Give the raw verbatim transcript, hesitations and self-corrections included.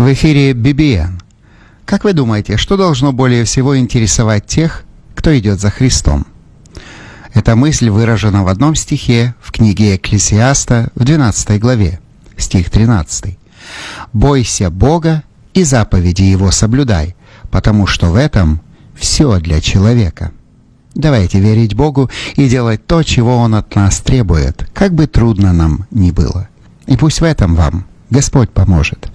В эфире би би эн. Как вы думаете, что должно более всего интересовать тех, кто идет за Христом? Эта мысль выражена в одном стихе в книге Экклесиаста в двенадцатой главе, стих тринадцатый. «Бойся Бога и заповеди Его соблюдай, потому что в этом все для человека». Давайте верить Богу и делать то, чего Он от нас требует, как бы трудно нам ни было. И пусть в этом вам Господь поможет.